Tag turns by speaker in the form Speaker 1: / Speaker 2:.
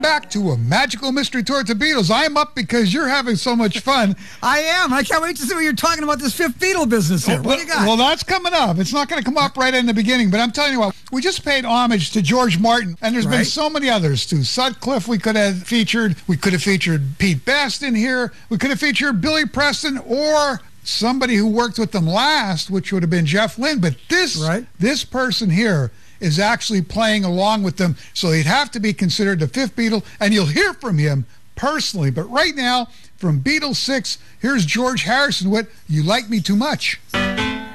Speaker 1: Back to a magical mystery tour to Beatles. I'm up because you're having so much fun.
Speaker 2: I am. I can't wait to see what you're talking about, this fifth Beatle business here. What do you got?
Speaker 1: Well, that's coming up. It's not going to come up right in the beginning, but I'm telling you what, we just paid homage to George Martin, and there's been so many others too. Sutcliffe we could have featured. We could have featured Pete Best in here. We could have featured Billy Preston or somebody who worked with them last, which would have been Jeff Lynne. But this person here is actually playing along with them, so he'd have to be considered the fifth Beatle, and you'll hear from him personally. But right now, from Beatles 6, here's George Harrison with You Like Me Too Much.